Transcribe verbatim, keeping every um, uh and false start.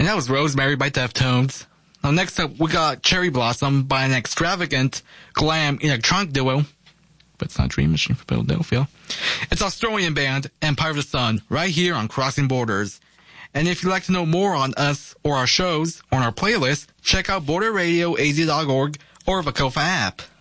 that was Rosemary by Deftones. Now, next up, we got Cherry Blossom by an extravagant glam electronic duo. But it's not Dream Machine from Philadelphia. It's Australian band Empire of the Sun, right here on Crossing Borders. And if you'd like to know more on us or our shows or on our playlist, check out border radio a z dot org or the Kofa app.